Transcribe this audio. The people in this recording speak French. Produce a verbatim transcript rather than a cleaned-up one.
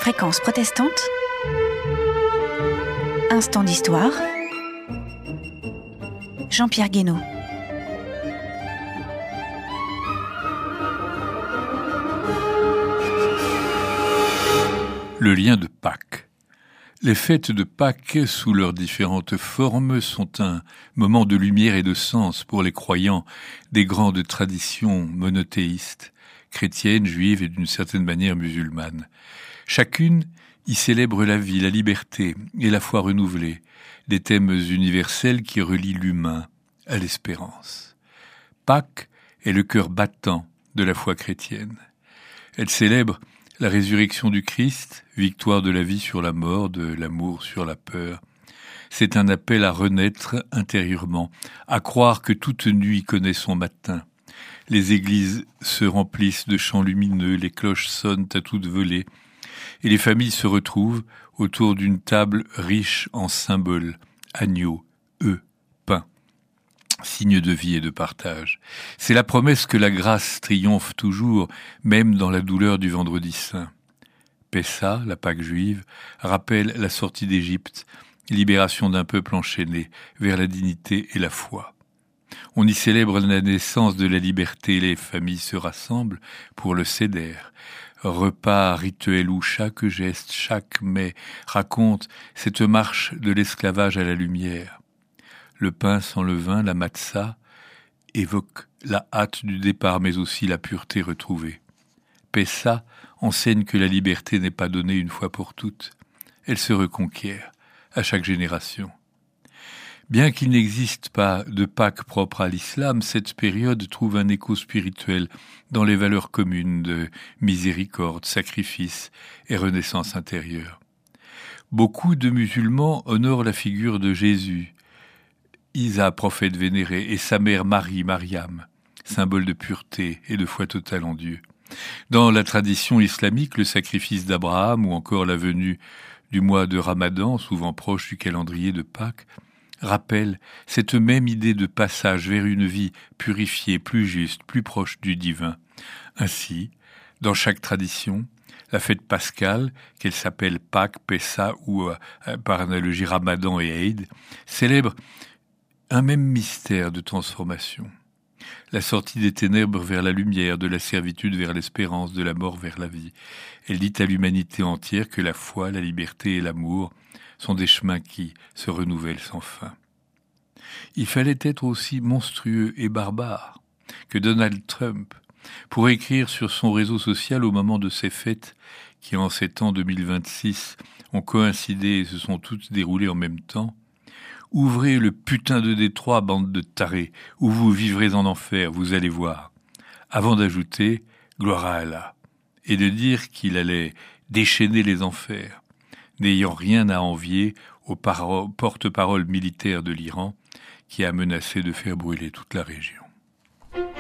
Fréquence protestante, instant d'histoire, Jean-Pierre Guénaud. Le lien de Pâques. Les fêtes de Pâques, sous leurs différentes formes, sont un moment de lumière et de sens pour les croyants des grandes traditions monothéistes, chrétiennes, juives et d'une certaine manière musulmanes. Chacune y célèbre la vie, la liberté et la foi renouvelée, des thèmes universels qui relient l'humain à l'espérance. Pâques est le cœur battant de la foi chrétienne. Elle célèbre la résurrection du Christ, victoire de la vie sur la mort, de l'amour sur la peur. C'est un appel à renaître intérieurement, à croire que toute nuit connaît son matin. Les églises se remplissent de chants lumineux, les cloches sonnent à toute volée, et les familles se retrouvent autour d'une table riche en symboles, agneaux, œufs, pain, signe de vie et de partage. C'est la promesse que la grâce triomphe toujours, même dans la douleur du vendredi saint. Pessa, la Pâque juive, rappelle la sortie d'Égypte, libération d'un peuple enchaîné vers la dignité et la foi. On y célèbre la naissance de la liberté, les familles se rassemblent pour le Seder. Repas rituel où chaque geste, chaque mets raconte cette marche de l'esclavage à la lumière. Le pain sans le vin, la matzah, évoque la hâte du départ, mais aussi la pureté retrouvée. Pessa enseigne que la liberté n'est pas donnée une fois pour toutes. Elle se reconquiert à chaque génération. Bien qu'il n'existe pas de Pâques propre à l'islam, cette période trouve un écho spirituel dans les valeurs communes de miséricorde, sacrifice et renaissance intérieure. Beaucoup de musulmans honorent la figure de Jésus, Isa, prophète vénéré, et sa mère Marie, Mariam, symbole de pureté et de foi totale en Dieu. Dans la tradition islamique, le sacrifice d'Abraham ou encore la venue du mois de Ramadan, souvent proche du calendrier de Pâques, rappelle cette même idée de passage vers une vie purifiée, plus juste, plus proche du divin. Ainsi, dans chaque tradition, la fête pascale, qu'elle s'appelle Pâques, Pessa ou euh, par analogie Ramadan et Eid, célèbre un même mystère de transformation. La sortie des ténèbres vers la lumière, de la servitude vers l'espérance, de la mort vers la vie. Elle dit à l'humanité entière que la foi, la liberté et l'amour sont des chemins qui se renouvellent sans fin. Il fallait être aussi monstrueux et barbare que Donald Trump pour écrire sur son réseau social au moment de ces fêtes qui, en cet an deux mille vingt-six, ont coïncidé et se sont toutes déroulées en même temps. « Ouvrez le putain de Détroit, bande de tarés, où vous vivrez en enfer, vous allez voir. » Avant d'ajouter « Gloire à Allah » et de dire qu'il allait déchaîner les enfers, n'ayant rien à envier au paro- porte-parole militaire de l'Iran qui a menacé de faire brûler toute la région.